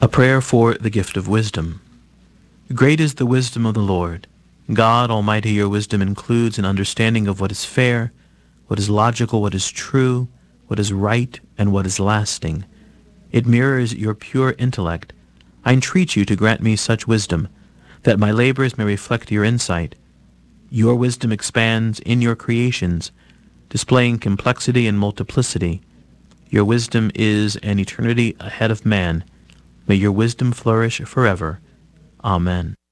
A prayer for the gift of wisdom. Great is the wisdom of the Lord. God Almighty, your wisdom includes an understanding of what is fair, what is logical, what is true, what is right, and what is lasting. It mirrors your pure intellect. I entreat you to grant me such wisdom, that my labors may reflect your insight. Your wisdom expands in your creations, displaying complexity and multiplicity. Your wisdom is an eternity ahead of man. May your wisdom flourish forever. Amen.